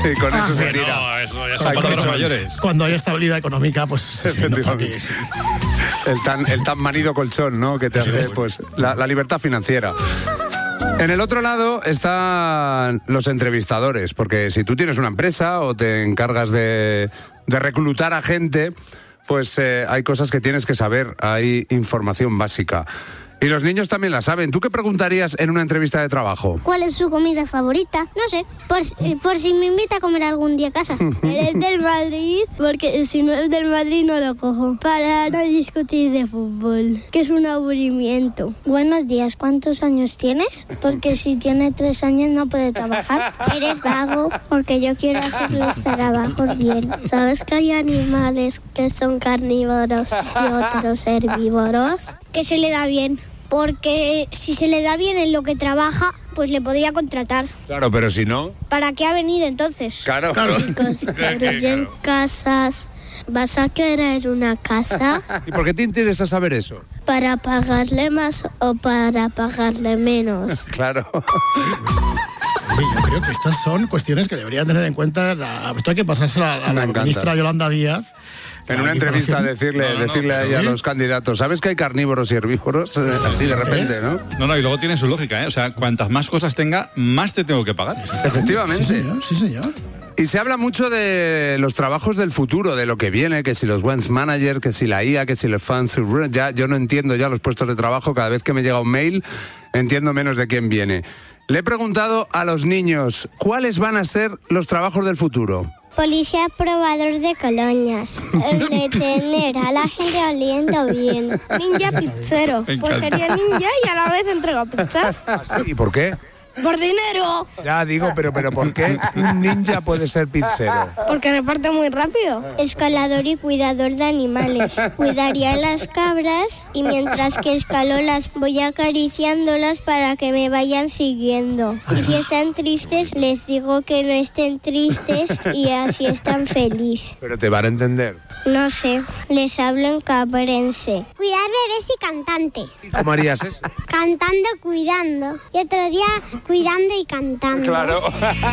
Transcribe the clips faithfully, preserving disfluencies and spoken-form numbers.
Y con Ah, eso se bueno, tira. No, eso ya son Ay, palabras con- mayores. Cuando hay estabilidad económica, pues sí, sí, no, porque sí. El tan, el tan manido colchón, ¿no? Que te Eso hace, es. pues, la, la libertad financiera. En el otro lado están los entrevistadores, porque si tú tienes una empresa o te encargas de, de reclutar a gente, pues eh, hay cosas que tienes que saber, hay información básica. Y los niños también la saben. ¿Tú qué preguntarías en una entrevista de trabajo? ¿Cuál es su comida favorita? No sé, por, si- por si me invita a comer algún día a casa. ¿Eres del Madrid? Porque si no es del Madrid no lo cojo. Para no discutir de fútbol, que es un aburrimiento. Buenos días, ¿cuántos años tienes? Porque si tiene tres años no puede trabajar. Eres vago porque yo quiero hacer los trabajos bien. ¿Sabes que hay animales que son carnívoros y otros herbívoros? Que se le da bien. Porque si se le da bien en lo que trabaja, pues le podría contratar. Claro, pero si no... ¿Para qué ha venido entonces? Claro. Construyen casas. ¿Vas a querer una casa ¿Y por qué te interesa saber eso? para pagarle más o para pagarle menos? Claro. Oye, yo creo que estas son cuestiones que debería tener en cuenta. La, esto hay que pasárselo a, a Me la encanta. ministra Yolanda Díaz. En una entrevista decirle, No, no, no. decirle ahí a Sí. los candidatos, ¿sabes que hay carnívoros y herbívoros? Eh, Así de repente, ¿no? No, no, y luego tiene su lógica, ¿eh? O sea, cuantas más cosas tenga, más te tengo que pagar. Efectivamente. Sí, señor, sí, señor. Y se habla mucho de los trabajos del futuro, de lo que viene, que si los Wens Manager, que si la I A, que si los fans. Ya, yo no entiendo ya los puestos de trabajo. Cada vez que me llega un mail, entiendo menos de quién viene. Le he preguntado a los niños, ¿cuáles van a ser los trabajos del futuro? Policía probador de colonias. Retener a la gente oliendo bien. Ninja pizzero. Me Pues encanta. sería ninja y a la vez entrega pizzas. ¿Y por qué? ¡Por dinero! Ya digo, pero, pero ¿por qué un ninja puede ser pizzero? Porque reparte muy rápido. Escalador y cuidador de animales. Cuidaría las cabras y mientras que escalo las voy acariciándolas para que me vayan siguiendo. Y si están tristes, les digo que no estén tristes y así están felices. Pero te van a entender. No sé, les hablo en cabrense. Cuidar bebés y cantante. ¿Cómo harías eso? Cantando, cuidando. Y otro día cuidando y cantando. Claro.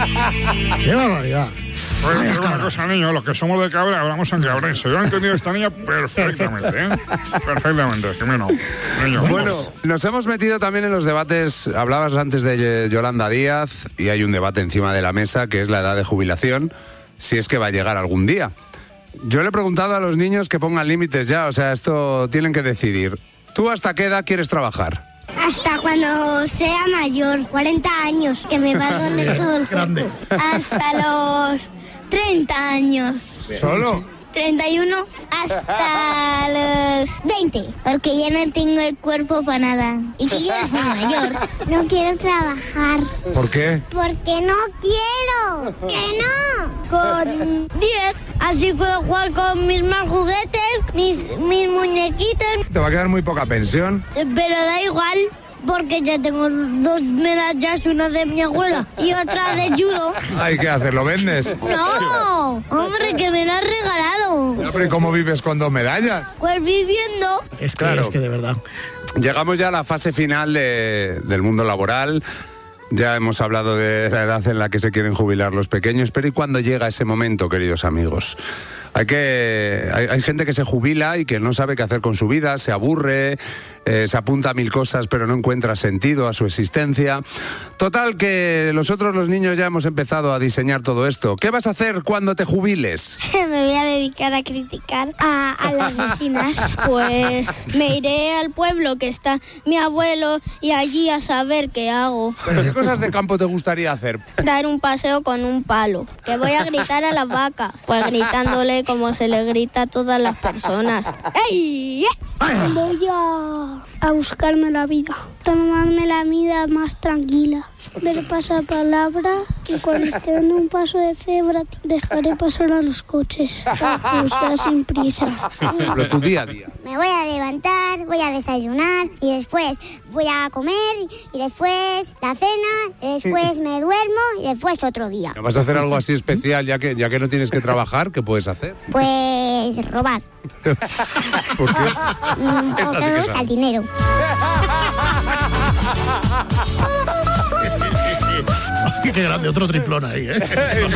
¡Qué barbaridad! Pues Ay, digo una cabras. cosa, niños, los que somos de cabra hablamos en cabrense. Yo he entendido a esta niña perfectamente, ¿eh? Perfectamente, que menos. Niños, Bueno, vamos. nos hemos metido también en los debates. Hablabas antes de Yolanda Díaz y hay un debate encima de la mesa que es la edad de jubilación, si es que va a llegar algún día. Yo le he preguntado a los niños que pongan límites ya, o sea, esto tienen que decidir. ¿Tú hasta qué edad quieres trabajar? Hasta cuando sea mayor, cuarenta años, que me va a doler todo el Grande. cuerpo. Hasta los treinta años. ¿Solo? treinta y uno hasta los veinte, porque ya no tengo el cuerpo para nada. Y que yo no soy mayor. No quiero trabajar. ¿Por qué? Porque no quiero. Que no. Con diez, así puedo jugar con mis más juguetes, mis, mis muñequitos, Te va a quedar muy poca pensión. pero da igual. Porque ya tengo dos medallas, una de mi abuela y otra de judo. Hay que hacerlo, ¿vendes? ¡No! ¡Hombre, que me lo has regalado! Pero ¿y cómo vives con dos medallas? Pues viviendo. Es que, Claro. es que de verdad. Llegamos ya a la fase final de- del mundo laboral. Ya hemos hablado de la edad en la que se quieren jubilar los pequeños, pero ¿y cuándo llega ese momento, queridos amigos? Hay que hay, hay gente que se jubila y que no sabe qué hacer con su vida, se aburre, eh, se apunta a mil cosas, pero no encuentra sentido a su existencia. Total, que nosotros los niños ya hemos empezado a diseñar todo esto. ¿Qué vas a hacer cuando te jubiles? Me voy a dedicar a criticar a, a las vecinas. Pues me iré al pueblo que está mi abuelo y allí a saber qué hago. ¿Pero qué cosas de campo te gustaría hacer? Dar un paseo con un palo. Que voy a gritar a las vacas. Pues gritándole como se le grita a todas las personas. ¡Ey! Voy a, a buscarme la vida. Tomarme la vida más tranquila. Ver pasapalabra y cuando esté en un paso de cebra dejaré pasar a los coches. Para cruzar sin prisa. Pero tu día a día. Me voy a levantar, voy a desayunar y después voy a comer y después la cena, y después me duermo y después otro día. ¿No vas a hacer algo así especial ya que, ya que no tienes que trabajar? ¿Qué puedes hacer? Pues robar. ¿Por qué? Mm, Esta porque sí que me gusta sabe. el dinero. Qué grande, otro triplón ahí, ¿eh?